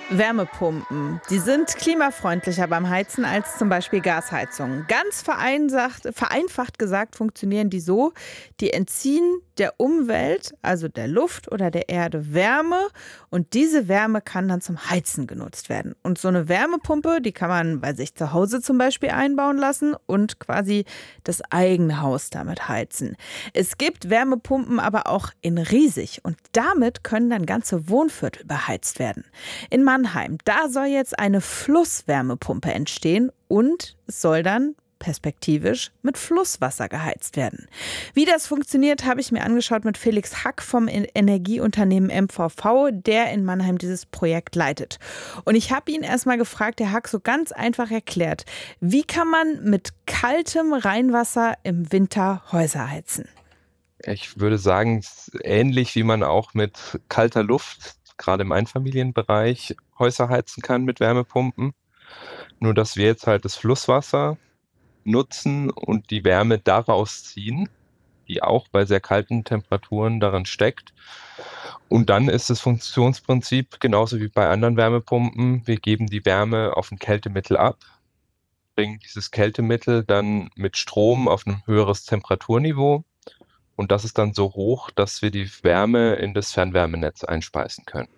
Wärmepumpen, die sind klimafreundlicher beim Heizen als zum Beispiel Gasheizungen. Ganz vereinfacht gesagt funktionieren die so, die entziehen der Umwelt, also der Luft oder der Erde Wärme und diese Wärme kann dann zum Heizen genutzt werden. Und so eine Wärmepumpe, die kann man bei sich zu Hause zum Beispiel einbauen lassen und quasi das eigene Haus damit heizen. Es gibt Wärmepumpen aber auch in riesig und damit können dann ganze Wohnviertel beheizt werden. In Mannheim, da soll jetzt eine Flusswärmepumpe entstehen und es soll dann perspektivisch mit Flusswasser geheizt werden. Wie das funktioniert, habe ich mir angeschaut mit Felix Hack vom Energieunternehmen MVV, der in Mannheim dieses Projekt leitet. Und ich habe ihn erstmal gefragt, der Hack so ganz einfach erklärt, wie kann man mit kaltem Rheinwasser im Winter Häuser heizen? Ich würde sagen, es ist ähnlich wie man auch mit kalter Luft, gerade im Einfamilienbereich, Häuser heizen kann mit Wärmepumpen. Nur dass wir jetzt halt das Flusswasser nutzen und die Wärme daraus ziehen, die auch bei sehr kalten Temperaturen darin steckt. Und dann ist das Funktionsprinzip genauso wie bei anderen Wärmepumpen. Wir geben die Wärme auf ein Kältemittel ab, bringen dieses Kältemittel dann mit Strom auf ein höheres Temperaturniveau. Und das ist dann so hoch, dass wir die Wärme in das Fernwärmenetz einspeisen können.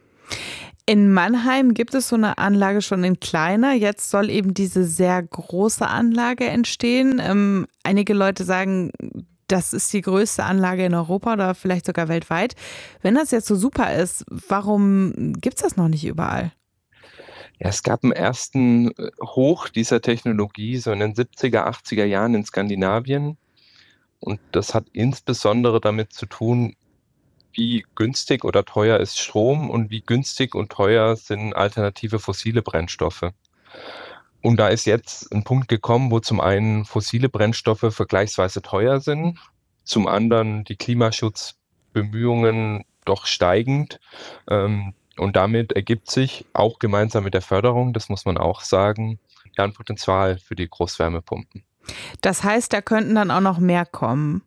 In Mannheim gibt es so eine Anlage schon in kleiner. Jetzt soll eben diese sehr große Anlage entstehen. Einige Leute sagen, das ist die größte Anlage in Europa oder vielleicht sogar weltweit. Wenn das jetzt so super ist, warum gibt es das noch nicht überall? Ja, es gab 'n ersten Hoch dieser Technologie so in den 70er, 80er Jahren in Skandinavien. Und das hat insbesondere damit zu tun, wie günstig oder teuer ist Strom und wie günstig und teuer sind alternative fossile Brennstoffe. Und da ist jetzt ein Punkt gekommen, wo zum einen fossile Brennstoffe vergleichsweise teuer sind, zum anderen die Klimaschutzbemühungen doch steigend. Und damit ergibt sich auch gemeinsam mit der Förderung, das muss man auch sagen, ja 'n Potenzial für die Großwärmepumpen. Das heißt, da könnten dann auch noch mehr kommen.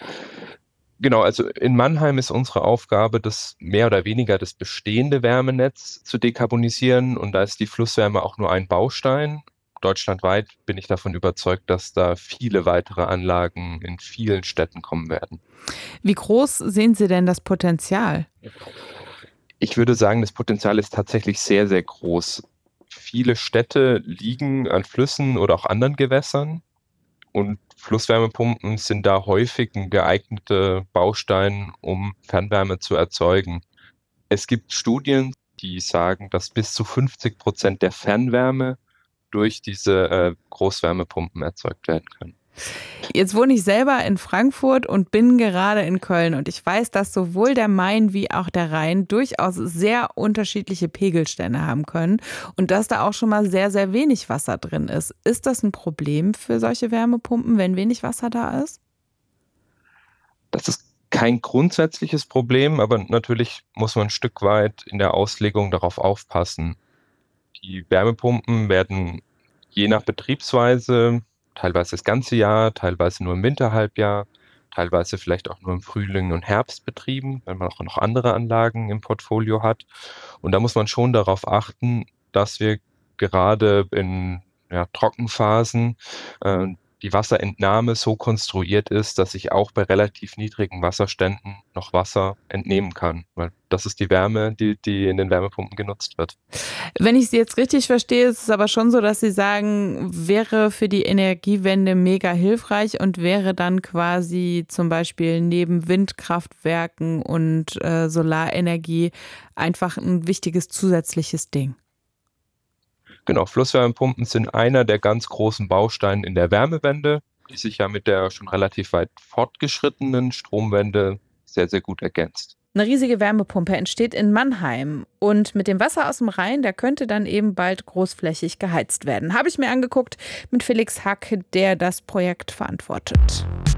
Genau, also in Mannheim ist unsere Aufgabe, das mehr oder weniger das bestehende Wärmenetz zu dekarbonisieren und da ist die Flusswärme auch nur ein Baustein. Deutschlandweit bin ich davon überzeugt, dass da viele weitere Anlagen in vielen Städten kommen werden. Wie groß sehen Sie denn das Potenzial? Ich würde sagen, das Potenzial ist tatsächlich sehr, sehr groß. Viele Städte liegen an Flüssen oder auch anderen Gewässern. Und Flusswärmepumpen sind da häufig 'n geeigneter Baustein, um Fernwärme zu erzeugen. Es gibt Studien, die sagen, dass bis zu 50% der Fernwärme durch diese, Großwärmepumpen erzeugt werden können. Jetzt wohne ich selber in Frankfurt und bin gerade in Köln und ich weiß, dass sowohl der Main wie auch der Rhein durchaus sehr unterschiedliche Pegelstände haben können und dass da auch schon mal sehr, sehr wenig Wasser drin ist. Ist das ein Problem für solche Wärmepumpen, wenn wenig Wasser da ist? Das ist kein grundsätzliches Problem, aber natürlich muss man 'n Stück weit in der Auslegung darauf aufpassen. Die Wärmepumpen werden je nach Betriebsweise teilweise das ganze Jahr, teilweise nur im Winterhalbjahr, teilweise vielleicht auch nur im Frühling und Herbst betrieben, wenn man auch noch andere Anlagen im Portfolio hat. Und da muss man schon darauf achten, dass wir gerade in, ja, Trockenphasen, äh, die Wasserentnahme so konstruiert ist, dass ich auch bei relativ niedrigen Wasserständen noch Wasser entnehmen kann, weil das ist die Wärme, die in den Wärmepumpen genutzt wird. Wenn ich Sie jetzt richtig verstehe, ist es aber schon so, dass Sie sagen, wäre für die Energiewende mega hilfreich und wäre dann quasi zum Beispiel neben Windkraftwerken und Solarenergie einfach ein wichtiges zusätzliches Ding. Genau, Flusswärmepumpen sind einer der ganz großen Bausteine in der Wärmewende, die sich ja mit der schon relativ weit fortgeschrittenen Stromwende sehr, sehr gut ergänzt. Eine riesige Wärmepumpe entsteht in Mannheim und mit dem Wasser aus dem Rhein, der könnte dann eben bald großflächig geheizt werden. Habe ich mir angeguckt mit Felix Hack, der das Projekt verantwortet.